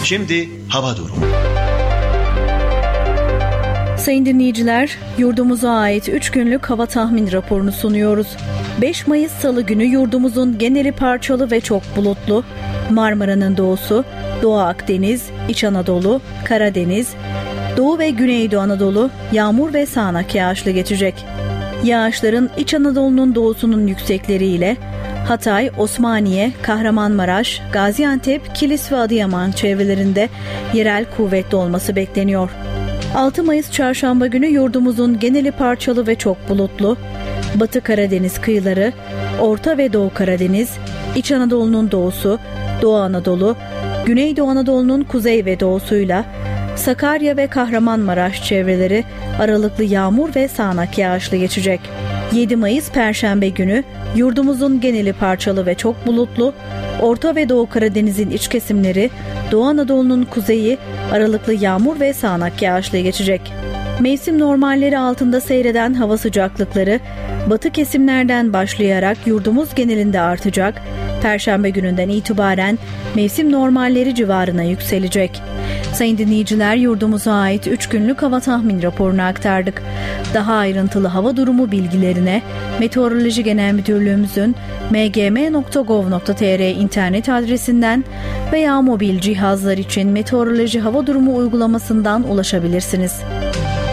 Şimdi hava durumu. Sayın dinleyiciler, yurdumuza ait 3 günlük hava tahmin raporunu sunuyoruz. 5 Mayıs Salı günü yurdumuzun geneli parçalı ve çok bulutlu. Marmara'nın doğusu, Doğu Akdeniz, İç Anadolu, Karadeniz, Doğu ve Güneydoğu Anadolu yağmur ve sağanak yağışlı geçecek. Yağışların İç Anadolu'nun doğusunun yüksekleriyle Hatay, Osmaniye, Kahramanmaraş, Gaziantep, Kilis ve Adıyaman çevrelerinde yerel kuvvetli olması bekleniyor. 6 Mayıs Çarşamba günü yurdumuzun geneli parçalı ve çok bulutlu. Batı Karadeniz kıyıları, Orta ve Doğu Karadeniz, İç Anadolu'nun doğusu, Doğu Anadolu, Güneydoğu Anadolu'nun kuzey ve doğusuyla Sakarya ve Kahramanmaraş çevreleri aralıklı yağmur ve sağanak yağışlı geçecek. 7 Mayıs Perşembe günü yurdumuzun geneli parçalı ve çok bulutlu. Orta ve Doğu Karadeniz'in iç kesimleri, Doğu Anadolu'nun kuzeyi aralıklı yağmur ve sağanak yağışlı geçecek. Mevsim normalleri altında seyreden hava sıcaklıkları batı kesimlerden başlayarak yurdumuz genelinde artacak. Perşembe gününden itibaren mevsim normalleri civarına yükselecek. Sayın dinleyiciler, yurdumuza ait 3 günlük hava tahmin raporunu aktardık. Daha ayrıntılı hava durumu bilgilerine Meteoroloji Genel Müdürlüğümüzün mgm.gov.tr internet adresinden veya mobil cihazlar için meteoroloji hava durumu uygulamasından ulaşabilirsiniz.